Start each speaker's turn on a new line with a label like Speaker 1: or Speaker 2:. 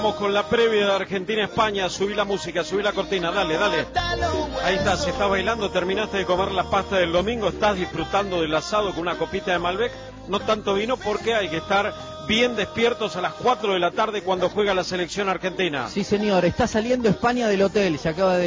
Speaker 1: Vamos con la previa de Argentina-España. Subí la música, subí la cortina, dale, dale. Ahí está, se está bailando, terminaste de comer la pasta del domingo, estás disfrutando del asado con una copita de Malbec. No tanto vino porque hay que estar bien despiertos a las 4 de la tarde cuando juega la selección argentina.
Speaker 2: Sí, señor, está saliendo España del hotel, se acaba de